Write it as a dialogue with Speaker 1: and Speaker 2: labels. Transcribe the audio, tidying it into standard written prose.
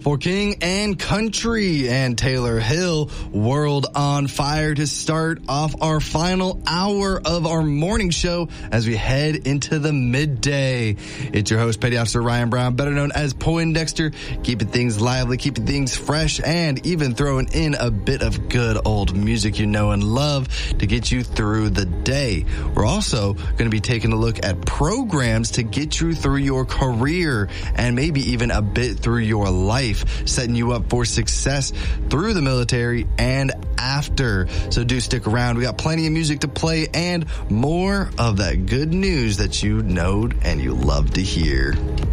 Speaker 1: for King and Country and Taylor Hill, World on Fire, to start off our final hour of our morning show as we head into the midday. It's your host, Petty Officer Ryan Brown, better known as Poindexter, keeping things lively, keeping things fresh, and even throwing in a bit of good old music you know and love to get you through the day. We're also going to be taking a look at programs to get you through your career and maybe even a bit through your life, setting you up for success through the military and after. So do stick around. We got plenty of music to play and more of that good news that you know and you love to hear.